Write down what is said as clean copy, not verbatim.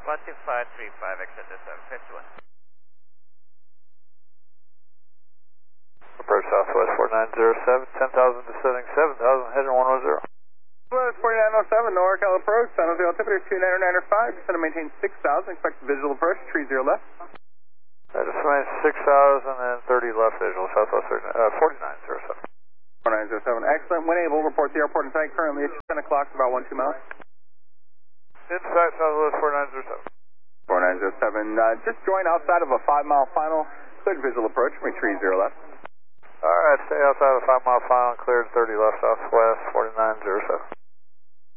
12535, exit to 751. Approach Southwest 4907, 10,000 descending 7,000, heading 110. Southwest 4907, NorCal approach, San Jose altimeter 2995, descend and maintain 6,000, expect visual approach, 30 left. Just remain 6,030 left visual, Southwest 4907. 4907, excellent, when able, report the airport in sight, currently it's 10 o'clock, about 12 miles. Insight Southwest 4907. 4907, just join outside of a 5-mile final, cleared visual approach, remain 30 left. Alright, stay outside of the 5-mile final, cleared 30 left Southwest 4907.